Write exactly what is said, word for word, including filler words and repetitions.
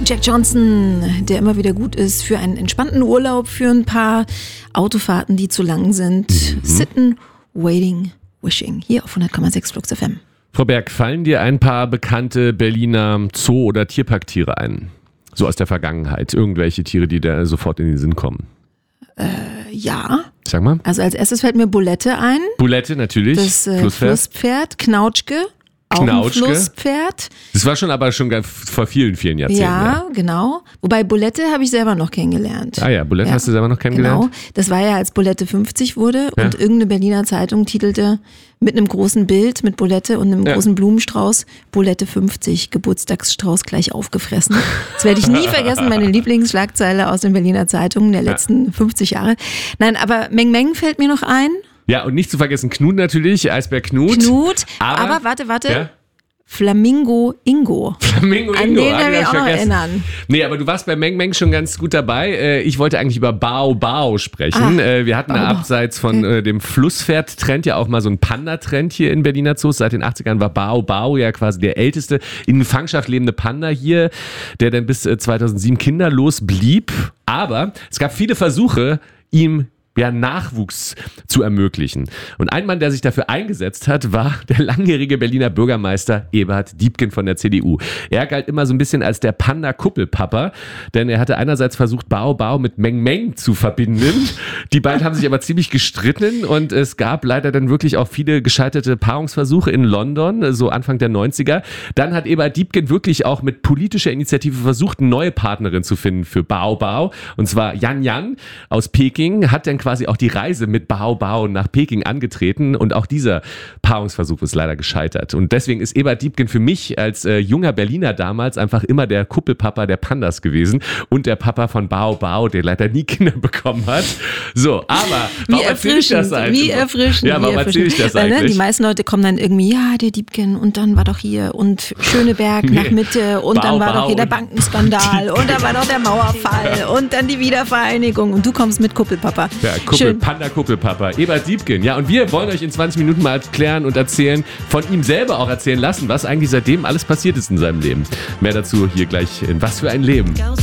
Jack Johnson, der immer wieder gut ist für einen entspannten Urlaub, für ein paar Autofahrten, die zu lang sind. Mhm. Sitten, Waiting, Wishing. Hier auf hundert Komma sechs Flux F M. Frau Berg, fallen dir ein paar bekannte Berliner Zoo- oder Tierparktiere ein? So aus der Vergangenheit. Irgendwelche Tiere, die da sofort in den Sinn kommen. Äh, ja. Sag mal. Also als erstes fällt mir Bulette ein. Bulette, natürlich. Das äh, Flusspferd. Flusspferd. Knautschke. Auch Knautschke. ein Flusspferd. Das war schon aber schon vor vielen, vielen Jahrzehnten. Ja, ja. genau. Wobei Bulette habe ich selber noch kennengelernt. Ah ja, Bulette ja. hast du selber noch kennengelernt? Genau. Das war ja, als Bulette fünfzig wurde Ja. und irgendeine Berliner Zeitung titelte mit einem großen Bild mit Bulette und einem Ja. großen Blumenstrauß, Bulette fünfzig, Geburtstagsstrauß gleich aufgefressen. Das werde ich nie vergessen, meine Lieblingsschlagzeile aus den Berliner Zeitungen der letzten ja. fünfzig Jahre. Nein, aber Meng Meng fällt mir noch ein. Ja, und nicht zu vergessen Knut natürlich, Eisbär Knut. Knut, aber, aber warte, warte. Ja? Flamingo Ingo. Flamingo Ingo. An den ah, kann ich hab auch noch vergessen. erinnern. Nee, aber du warst bei Meng Meng schon ganz gut dabei. Ich wollte eigentlich über Bao Bao sprechen. Ah, Wir hatten Bao Bao. abseits von Okay. dem Flusspferd-Trend ja auch mal so einen Panda-Trend hier in Berliner Zoos. Seit den achtzigern war Bao Bao ja quasi der älteste in Gefangenschaft lebende Panda hier, der dann bis zweitausendsieben kinderlos blieb. Aber es gab viele Versuche, ihm ja, Nachwuchs zu ermöglichen. Und ein Mann, der sich dafür eingesetzt hat, war der langjährige Berliner Bürgermeister Eberhard Diepgen von der C D U. Er galt immer so ein bisschen als der Panda-Kuppelpapa, denn er hatte einerseits versucht, Bao Bao mit Meng Meng zu verbinden. Die beiden haben sich aber ziemlich gestritten und es gab leider dann wirklich auch viele gescheiterte Paarungsversuche in London, so Anfang der neunziger. Dann hat Eberhard Diepgen wirklich auch mit politischer Initiative versucht, eine neue Partnerin zu finden für Bao Bao. Und zwar Yan Yan aus Peking hat dann quasi auch die Reise mit Bao Bao nach Peking angetreten und auch dieser Paarungsversuch ist leider gescheitert. Und deswegen ist Eberhard Diepgen für mich als äh, junger Berliner damals einfach immer der Kuppelpapa der Pandas gewesen und der Papa von Bao Bao, der leider nie Kinder bekommen hat. So, aber warum erzähle ich das eigentlich? Wie erfrischend. Ja, warum erzähle ich das Weil, ne, eigentlich? die meisten Leute kommen dann irgendwie, ja, der Diepgen und dann war doch hier und Schöneberg Nee. nach Mitte und Bao dann war Bao doch hier der und Bankenskandal und dann war doch der Mauerfall und dann die Wiedervereinigung und du kommst mit Kuppelpapa. Ja, Kuppel, Schön. Panda-Kuppelpapa, Eberhard Diepgen. Ja, und wir wollen euch in zwanzig Minuten mal erklären und erzählen, von ihm selber auch erzählen lassen, was eigentlich seitdem alles passiert ist in seinem Leben. Mehr dazu hier gleich in Was für ein Leben.